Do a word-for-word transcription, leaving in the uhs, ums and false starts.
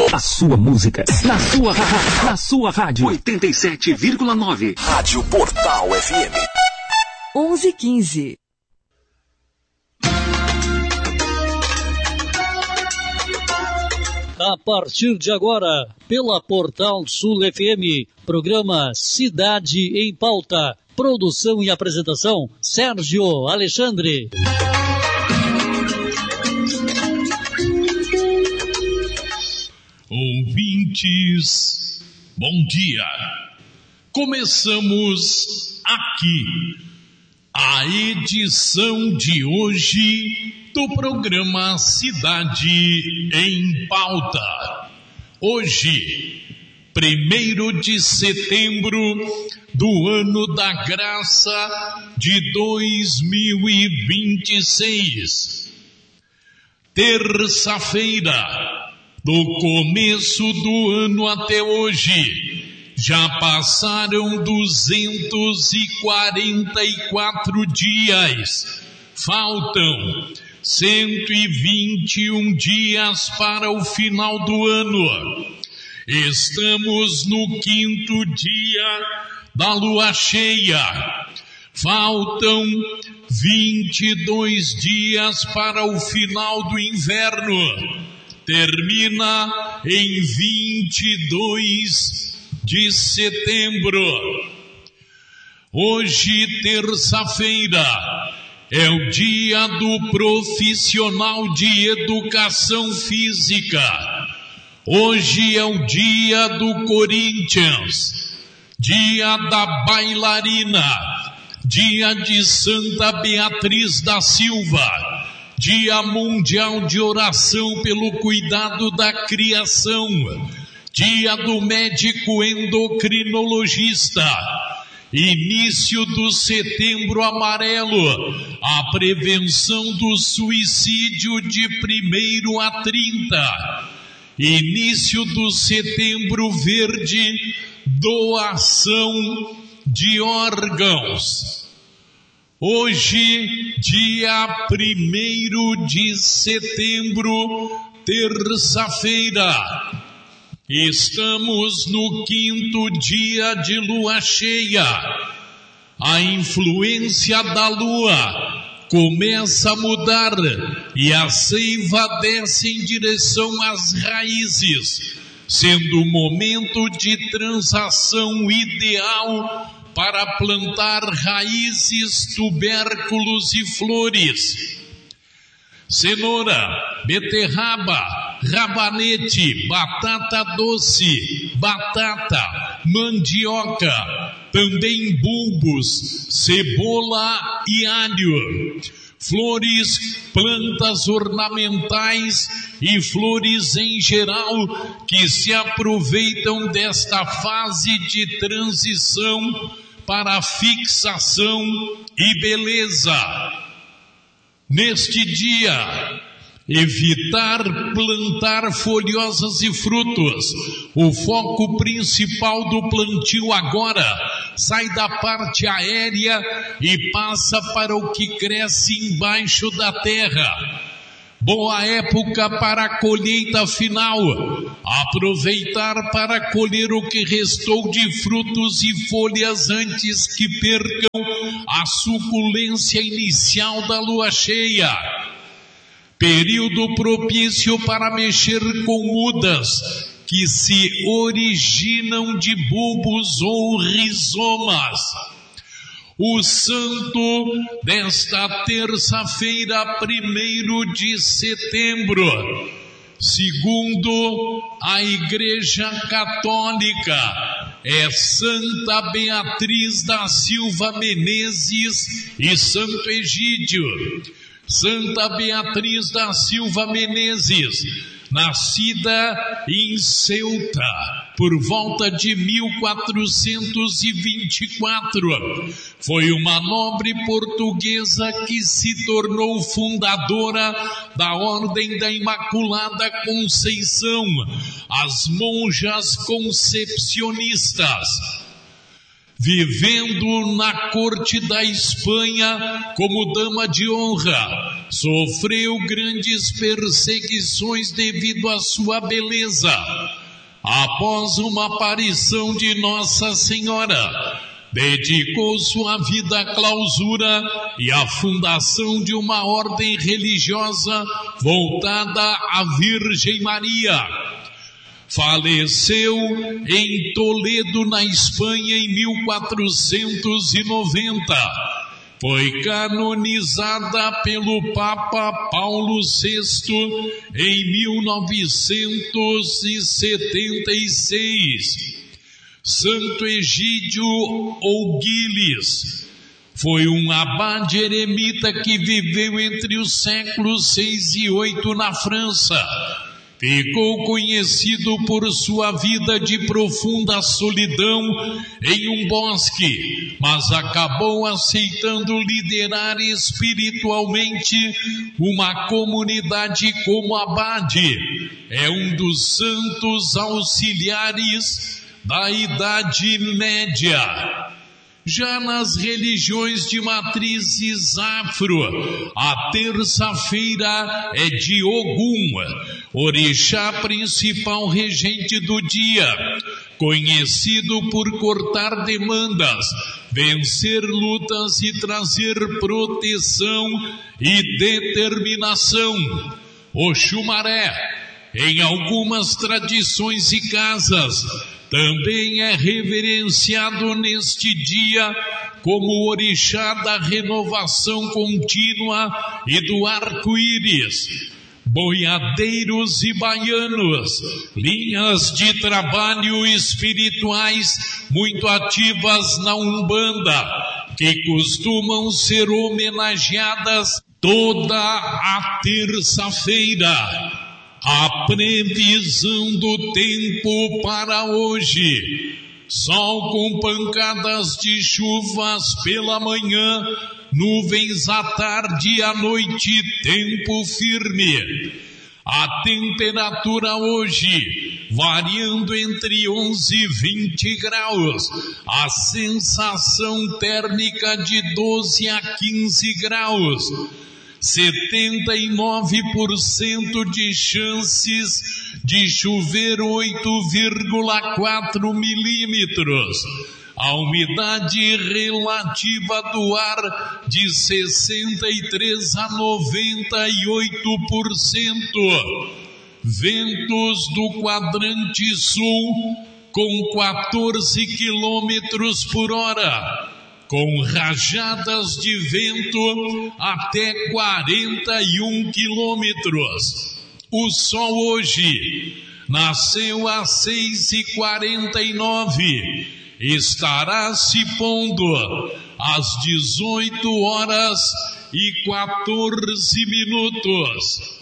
A sua música, na sua, na sua rádio. oitenta e sete vírgula nove. Rádio Portal F M. onze e quinze. A partir de agora, pela Portal Sul F M, programa Cidade em Pauta. Produção e apresentação, Sérgio Alexandre. Ouvintes, bom dia. Começamos aqui a edição de hoje do programa Cidade em Pauta. Hoje, primeiro de setembro do ano da graça de dois mil e vinte e seis. Terça-feira, do começo do ano até hoje, já passaram duzentos e quarenta e quatro dias. Faltam cento e vinte e um dias para o final do ano. Estamos no quinto dia da lua cheia. Faltam vinte e dois dias para o final do inverno. Termina em vinte e dois de setembro. Hoje, terça-feira, é o dia do profissional de educação física. Hoje é o dia do Corinthians, dia da bailarina, dia de Santa Beatriz da Silva, dia mundial de oração pelo cuidado da criação, dia do médico endocrinologista, início do Setembro Amarelo, a prevenção do suicídio de primeiro a trinta, início do Setembro Verde, doação de órgãos. Hoje, dia primeiro de setembro, terça-feira, estamos no quinto dia de lua cheia. A influência da lua começa a mudar e a seiva desce em direção às raízes, sendo o momento de transação ideal para plantar raízes, tubérculos e flores. Cenoura, beterraba, rabanete, batata doce, batata, mandioca, também bulbos, cebola e alho. Flores, plantas ornamentais e flores em geral que se aproveitam desta fase de transição para fixação e beleza. Neste dia, evitar plantar folhosas e frutos. O foco principal do plantio agora sai da parte aérea e passa para o que cresce embaixo da terra. Boa época para a colheita final. Aproveitar para colher o que restou de frutos e folhas antes que percam a suculência inicial da lua cheia. Período propício para mexer com mudas que se originam de bulbos ou rizomas. O santo desta terça-feira, primeiro de setembro, segundo a Igreja Católica, é Santa Beatriz da Silva Menezes e Santo Egídio. Santa Beatriz da Silva Menezes, nascida em Ceuta por volta de mil quatrocentos e vinte e quatro, foi uma nobre portuguesa que se tornou fundadora da Ordem da Imaculada Conceição, as monjas concepcionistas. vivendo na corte da Espanha como dama de honra, sofreu grandes perseguições devido à sua beleza. Após uma aparição de Nossa Senhora, dedicou sua vida à clausura e à fundação de uma ordem religiosa voltada à Virgem Maria. Faleceu em Toledo, na Espanha, em mil quatrocentos e noventa. Foi canonizada pelo Papa Paulo sexto em mil novecentos e setenta e seis. Santo Egídio Ouguiles foi um abade eremita que viveu entre os séculos seis e oito na França. Ficou conhecido por sua vida de profunda solidão em um bosque, mas acabou aceitando liderar espiritualmente uma comunidade como abade. É um dos santos auxiliares da Idade Média. Já nas religiões de matrizes afro, a terça-feira é de Ogum, orixá principal regente do dia, conhecido por cortar demandas, vencer lutas e trazer proteção e determinação. Oxumaré, em algumas tradições e casas, também é reverenciado neste dia como orixá da renovação contínua e do arco-íris. Boiadeiros e baianos, linhas de trabalho espirituais muito ativas na Umbanda, que costumam ser homenageadas toda a terça-feira. A previsão do tempo para hoje: sol com pancadas de chuvas pela manhã, nuvens à tarde e à noite, tempo firme. A temperatura hoje variando entre onze e vinte graus, a sensação térmica de doze a quinze graus. setenta e nove por cento de chances de chover oito vírgula quatro milímetros. A umidade relativa do ar de sessenta e três a noventa e oito por cento. Ventos do quadrante sul com quatorze quilômetros por hora. Com rajadas de vento até quarenta e um quilômetros. O sol hoje nasceu às seis e quarenta e nove, estará se pondo às dezoito horas e quatorze minutos.